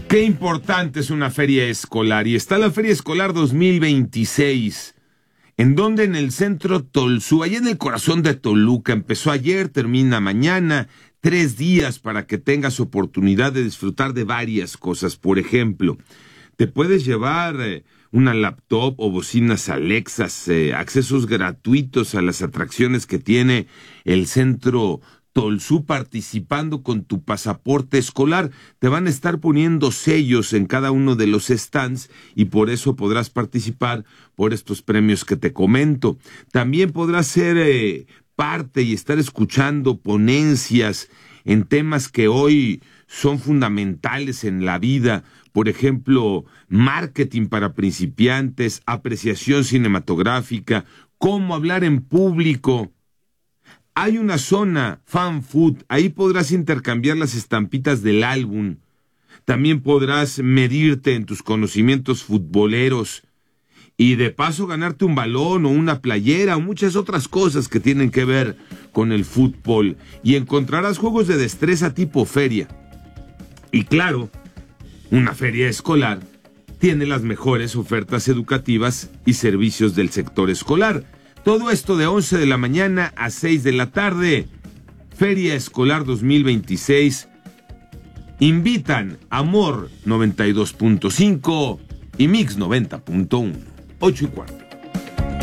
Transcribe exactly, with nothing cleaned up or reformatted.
Qué importante es una feria escolar, y está la Feria Escolar dos mil veintiséis, en donde en el centro Tolsú, allá en el corazón de Toluca, empezó ayer, termina mañana, tres días para que tengas oportunidad de disfrutar de varias cosas. Por ejemplo, te puedes llevar eh, una laptop o bocinas Alexas, eh, accesos gratuitos a las atracciones que tiene el centro Tolsú, participando con tu pasaporte escolar. Te van a estar poniendo sellos en cada uno de los stands y por eso podrás participar por estos premios que te comento. También podrás ser eh, parte y estar escuchando ponencias en temas que hoy son fundamentales en la vida. Por ejemplo, marketing para principiantes, apreciación cinematográfica, cómo hablar en público. Hay una zona fan food, ahí podrás intercambiar las estampitas del álbum. También podrás medirte en tus conocimientos futboleros y de paso ganarte un balón o una playera o muchas otras cosas que tienen que ver con el fútbol. Y encontrarás juegos de destreza tipo feria. Y claro, una feria escolar tiene las mejores ofertas educativas y servicios del sector escolar. Todo esto de once de la mañana a seis de la tarde. Feria Escolar dos mil veintiséis. Invitan Amor noventa y dos punto cinco y Mix noventa punto uno. ocho y cuarto.